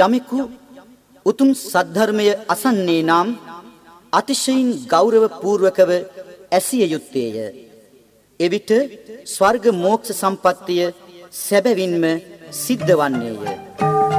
යමෙකු උතුම් සද්ධර්මය අසන්නේ නම් අතිශයින් ගෞරව පූර්වකව ඇසිය යුත්තේය. එවිට ස්වර්ග මෝක්ෂ සම්පත්තිය සැබවින්ම සිද්ධ වන්නේය.